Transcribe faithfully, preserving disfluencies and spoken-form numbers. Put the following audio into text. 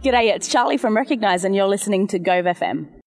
G'day, it's Charlie from Recognise and you're listening to Gove F M.